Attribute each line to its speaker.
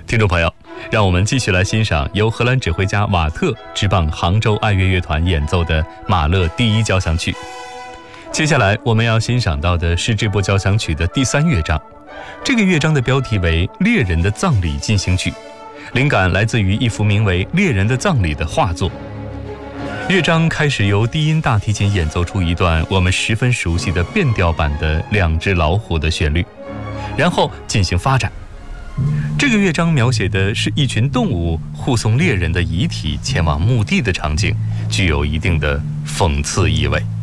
Speaker 1: 听众朋友，让我们继续来欣赏由荷兰指挥家瓦特执棒杭州爱乐乐团演奏的马勒第一交响曲。接下来我们要欣赏到的是这部交响曲的第3乐章，这个乐章的标题为《猎人的葬礼进行曲》，灵感来自于一幅名为《猎人的葬礼》的画作。乐章开始由低音大提琴演奏出一段我们十分熟悉的变调版的2只老虎的旋律，然后进行发展。这个乐章描写的是一群动物护送猎人的遗体前往墓地的场景，具有一定的讽刺意味。